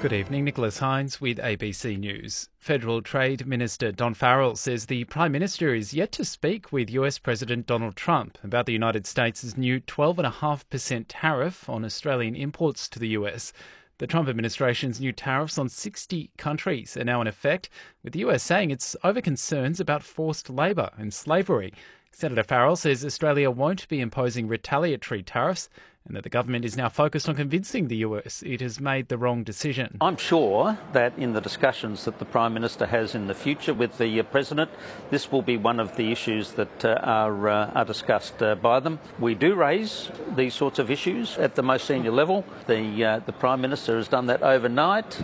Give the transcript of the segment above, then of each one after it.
Good evening, Nicholas Hines with ABC News. Federal Trade Minister Don Farrell says the Prime Minister is yet to speak with US President Donald Trump about the United States' new 12.5% tariff on Australian imports to the US. The Trump administration's new tariffs on 60 countries are now in effect, with the US saying it's over concerns about forced labour and slavery. Senator Farrell says Australia won't be imposing retaliatory tariffs and that the government is now focused on convincing the US it has made the wrong decision. I'm sure that in the discussions that the Prime Minister has in the future with the President, this will be one of the issues that are discussed by them. We do raise these sorts of issues at the most senior level. The Prime Minister has done that overnight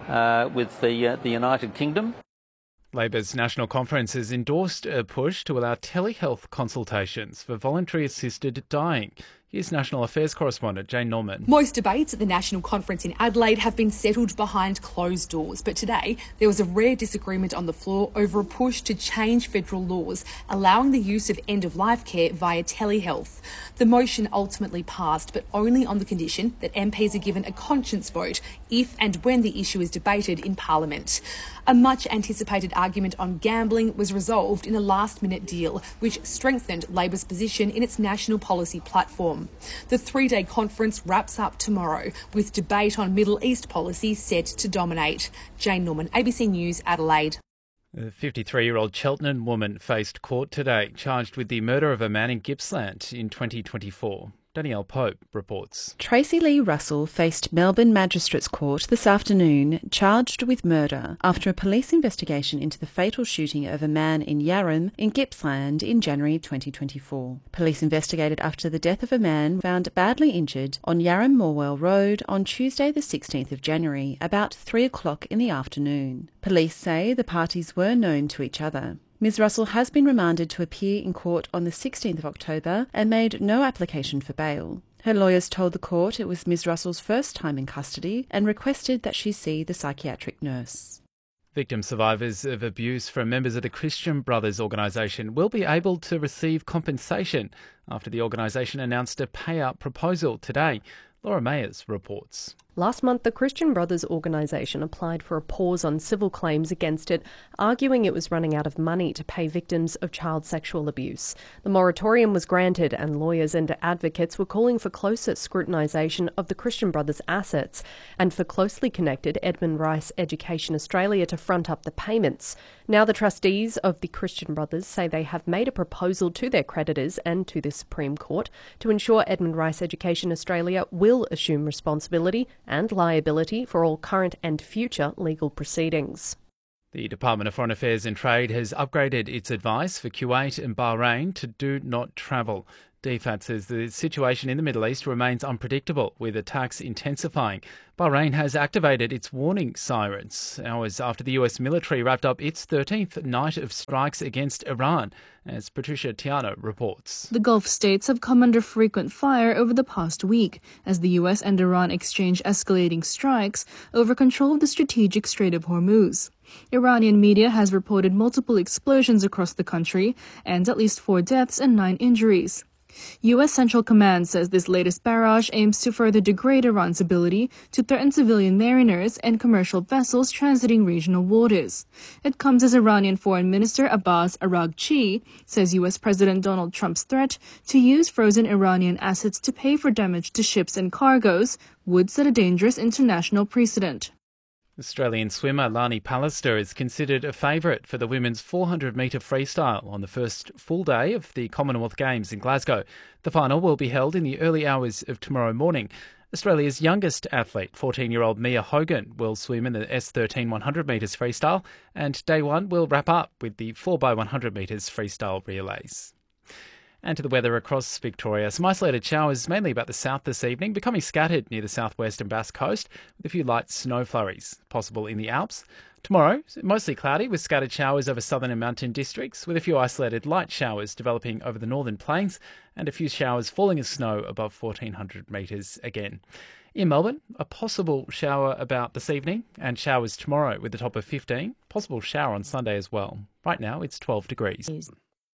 with the United Kingdom. Labor's National Conference has endorsed a push to allow telehealth consultations for voluntary assisted dying. Here's National Affairs correspondent Jane Norman. Most debates at the National Conference in Adelaide have been settled behind closed doors, but today there was a rare disagreement on the floor over a push to change federal laws allowing the use of end-of-life care via telehealth. The motion ultimately passed, but only on the condition that MPs are given a conscience vote if and when the issue is debated in Parliament. A much-anticipated argument on gambling was resolved in a last-minute deal, which strengthened Labor's position in its national policy platform. The three-day conference wraps up tomorrow, with debate on Middle East policy set to dominate. Jane Norman, ABC News, Adelaide. A 53-year-old Cheltenham woman faced court today, charged with the murder of a man in Gippsland in 2024. Danielle Pope reports. Tracy Lee Russell faced Melbourne Magistrates Court this afternoon, charged with murder after a police investigation into the fatal shooting of a man in Yarram in Gippsland in January 2024. Police investigated after the death of a man found badly injured on Yarram Morwell Road on Tuesday the 16th of January, about 3 o'clock in the afternoon. Police say the parties were known to each other. Ms Russell has been remanded to appear in court on the 16th of October and made no application for bail. Her lawyers told the court it was Ms Russell's first time in custody and requested that she see the psychiatric nurse. Victim survivors of abuse from members of the Christian Brothers organisation will be able to receive compensation after the organisation announced a payout proposal today. Laura Mayers reports. Last month, the Christian Brothers organisation applied for a pause on civil claims against it, arguing it was running out of money to pay victims of child sexual abuse. The moratorium was granted, and lawyers and advocates were calling for closer scrutinisation of the Christian Brothers' assets and for closely connected Edmund Rice Education Australia to front up the payments. Now the trustees of the Christian Brothers say they have made a proposal to their creditors and to the Supreme Court to ensure Edmund Rice Education Australia will assume responsibility and liability for all current and future legal proceedings. The Department of Foreign Affairs and Trade has upgraded its advice for Kuwait and Bahrain to do not travel. DFAT says the situation in the Middle East remains unpredictable, with attacks intensifying. Bahrain has activated its warning sirens hours after the US military wrapped up its 13th night of strikes against Iran, as Patricia Tiano reports. The Gulf states have come under frequent fire over the past week, as the US and Iran exchange escalating strikes over control of the strategic Strait of Hormuz. Iranian media has reported multiple explosions across the country and at least 4 deaths and 9 injuries. U.S. Central Command says this latest barrage aims to further degrade Iran's ability to threaten civilian mariners and commercial vessels transiting regional waters. It comes as Iranian Foreign Minister Abbas Araghchi says U.S. President Donald Trump's threat to use frozen Iranian assets to pay for damage to ships and cargoes would set a dangerous international precedent. Australian swimmer Lani Pallister is considered a favourite for the women's 400-metre freestyle on the first full day of the Commonwealth Games in Glasgow. The final will be held in the early hours of tomorrow morning. Australia's youngest athlete, 14-year-old Mia Hogan, will swim in the S13 100 metres freestyle, and day one will wrap up with the 4x100 metres freestyle relays. And to the weather across Victoria. Some isolated showers, mainly about the south this evening, becoming scattered near the southwest and Bass Coast, with a few light snow flurries possible in the Alps. Tomorrow, mostly cloudy with scattered showers over southern and mountain districts, with a few isolated light showers developing over the northern plains and a few showers falling as snow above 1,400 metres again. In Melbourne, a possible shower about this evening and showers tomorrow with a top of 15. Possible shower on Sunday as well. Right now, it's 12 degrees.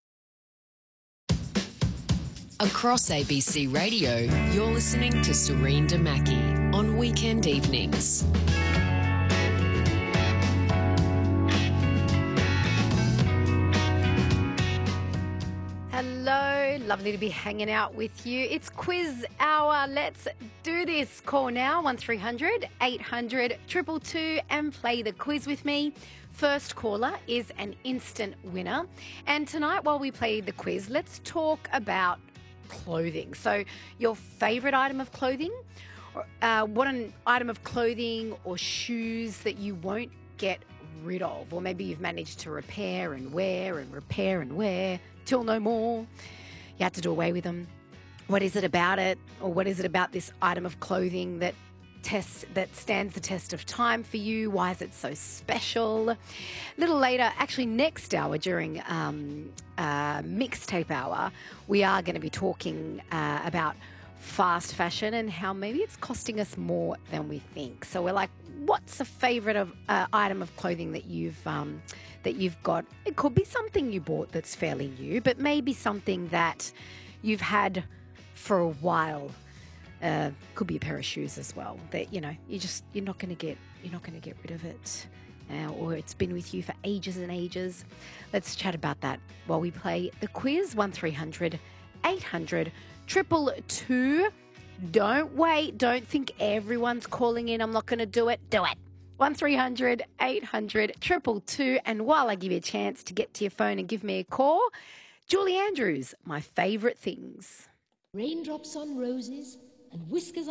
Across ABC Radio, you're listening to Serene Damaki on weekend evenings. Lovely to be hanging out with you. It's quiz hour. Let's do this. Call now 1300 800 222 and play the quiz with me. First caller is an instant winner. And tonight, while we play the quiz, let's talk about clothing. So, your favourite item of clothing, what an item of clothing or shoes that you won't get rid of, or maybe you've managed to repair and wear and repair and wear till no more. You had to do away with them. What is it about it, or what is it about this item of clothing that stands the test of time for you? Why is it so special? A little later, actually next hour during mixtape hour, we are going to be talking about fast fashion and how maybe it's costing us more than we think. So we're like, what's a favourite item of clothing that you've got? It could be something you bought that's fairly new, but maybe something that you've had for a while. Could be a pair of shoes as well. That you're not going to get rid of it, or it's been with you for ages and ages. Let's chat about that while we play the quiz. 1300 800 222. Don't wait. Don't think everyone's calling in. I'm not going to do it. Do it. 1300 800 222. And while I give you a chance to get to your phone and give me a call, Julie Andrews, my favourite things. Raindrops on roses and whiskers on